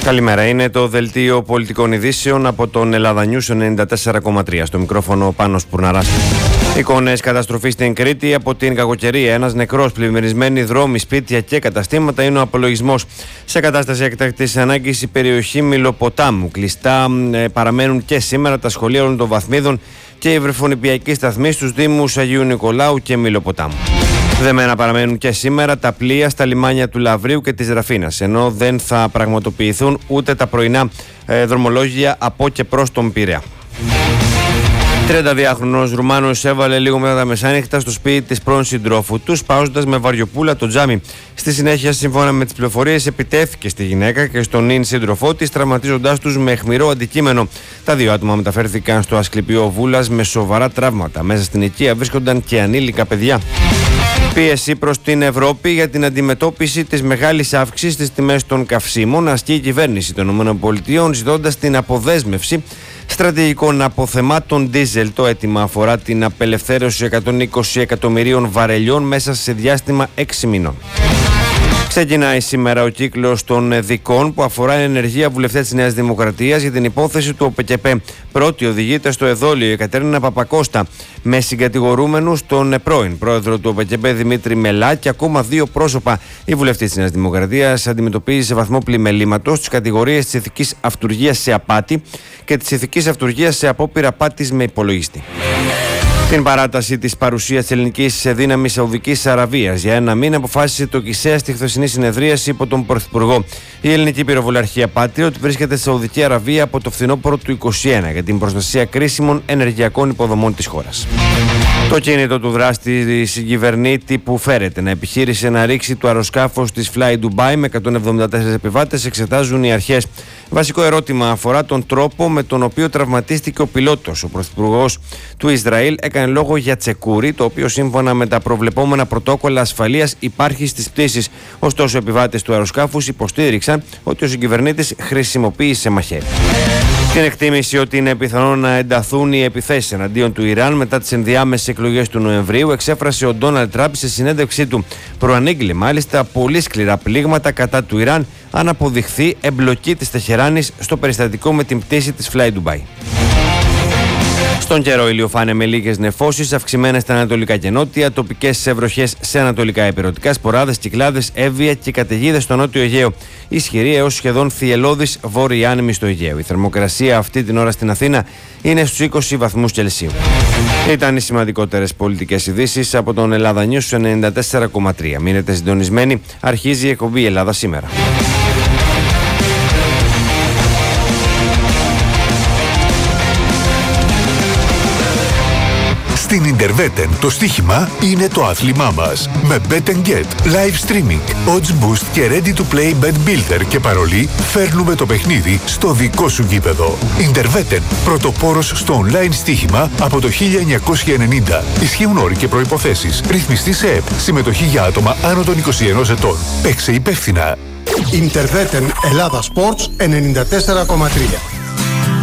Καλημέρα, είναι το δελτίο πολιτικών ειδήσεων από τον Ελλάδα News 94,3. Στο μικρόφωνο Πάνος Πουρναράς. Εικόνες καταστροφής στην Κρήτη από την κακοκαιρία. Ένας νεκρός, πλημμυρισμένοι δρόμοι, σπίτια και καταστήματα είναι ο απολογισμός. Σε κατάσταση έκτακτης ανάγκης η περιοχή Μυλοποτάμου. Κλειστά παραμένουν και σήμερα τα σχολεία όλων των βαθμίδων και οι βρεφονιπιακοί σταθμοί στους Δήμους Αγίου Νικολάου και Μυλοποτάμου. Δεμένα παραμένουν και σήμερα τα πλοία στα λιμάνια του Λαβρίου και της Ραφίνας, ενώ δεν θα πραγματοποιηθούν ούτε τα πρωινά δρομολόγια από και προς τον Πειραιά. 32χρονος Ρουμάνος έβαλε λίγο μετά τα μεσάνυχτα στο σπίτι της πρώην συντρόφου του, σπάζοντας με βαριοπούλα το τζάμι. Στη συνέχεια, σύμφωνα με τις πληροφορίες, επιτέθηκε στη γυναίκα και στον νυν σύντροφό της, τραυματίζοντάς τους με αιχμηρό αντικείμενο. Τα δύο άτομα μεταφέρθηκαν στο Ασκληπιό Βούλας με σοβαρά τραύματα. Μέσα στην οικία βρίσκονταν και ανήλικα παιδιά. Πίεση προς την Ευρώπη για την αντιμετώπιση της μεγάλης αύξησης στις τιμές των καυσίμων ασκεί η κυβέρνηση των ΗΠΑ, ζητώντας την αποδέσμευση στρατηγικών αποθεμάτων ντίζελ. Το αίτημα αφορά την απελευθέρωση 120 εκατομμυρίων βαρελιών μέσα σε διάστημα 6 μηνών. Ξεκινάει σήμερα ο κύκλος των δικών που αφορά ενεργεία βουλευτές της Νέας Δημοκρατίας για την υπόθεση του ΟΠΚΕΠΕ. Πρώτη οδηγείται στο εδόλιο η Εκατερίνα Παπακώστα, με συγκατηγορούμενους τον πρώην πρόεδρο του ΟΠΚΕΠΕ Δημήτρη Μελά και ακόμα δύο πρόσωπα. Η βουλευτής της Νέας Δημοκρατίας αντιμετωπίζει σε βαθμό πλημελήματος τις κατηγορίες της ηθικής αυτουργίας σε απάτη και της ηθικής αυτουργίας σε απόπειρα απάτης με υπολογιστή. Την παράταση της παρουσίας της ελληνικής δύναμης Σαουδικής Αραβίας για ένα μήνα αποφάσισε το ΚΙΣΕΑ στη χθεσινή συνεδρίαση υπό τον Πρωθυπουργό. Η ελληνική πυροβολαρχία Patriot βρίσκεται στη Σαουδική Αραβία από το φθινόπωρο του 2021 για την προστασία κρίσιμων ενεργειακών υποδομών της χώρας. Το κίνητο του δράστη συγκυβερνήτη που φέρεται να επιχείρησε να ρίξει το αεροσκάφος της Fly Dubai με 174 επιβάτες εξετάζουν οι αρχές. Βασικό ερώτημα αφορά τον τρόπο με τον οποίο τραυματίστηκε ο πιλότος. Ο πρωθυπουργός του Ισραήλ έκανε λόγο για τσεκούρι, το οποίο σύμφωνα με τα προβλεπόμενα πρωτόκολλα ασφαλείας υπάρχει στις πτήσεις. Ωστόσο, οι επιβάτες του αεροσκάφους υποστήριξαν ότι ο συγκυβερνήτης χρησιμοποίησε μαχαίρι. Την εκτίμηση ότι είναι πιθανό να ενταθούν οι επιθέσεις εναντίον του Ιράν μετά τις ενδιάμεσες εκλογές του Νοεμβρίου εξέφρασε ο Ντόναλντ Τραμπ σε συνέντευξή του. Προανήγγειλε μάλιστα πολύ σκληρά πλήγματα κατά του Ιράν αν αποδειχθεί εμπλοκή της Τεχεράνης στο περιστατικό με την πτήση της Fly Dubai. Στον καιρό ηλιοφάνεια με λίγες νεφώσεις, αυξημένες στα ανατολικά και νότια, τοπικές βροχές σε ανατολικά ηπειρωτικά, σποράδες, κυκλάδες, έβεια και καταιγίδες στο νότιο Αιγαίο. Ισχυρή έως σχεδόν θυελλώδης βόρειοι άνεμοι στο Αιγαίο. Η θερμοκρασία αυτή την ώρα στην Αθήνα είναι στους 20 βαθμούς Κελσίου. Ήταν οι σημαντικότερες πολιτικές ειδήσεις από τον Ελλάδα News 94,3. Μείνετε συντονισμένοι, αρχίζει η εκπομπή Ελλάδα σήμερα. Στην Ιντερβέτεν το στοίχημα είναι το άθλημά μας. Με Bet & Get, live streaming, odds boost και ready to play bet builder και παρολί φέρνουμε το παιχνίδι στο δικό σου γήπεδο. Ιντερβέτεν, πρωτοπόρος στο online στοίχημα από το 1990. Ισχύουν όροι και προϋποθέσεις. Ρυθμιστή σε ΕΠ. Συμμετοχή για άτομα άνω των 21 ετών. Παίξε υπεύθυνα. Ιντερβέτεν Ελλάδα Sports 94,3.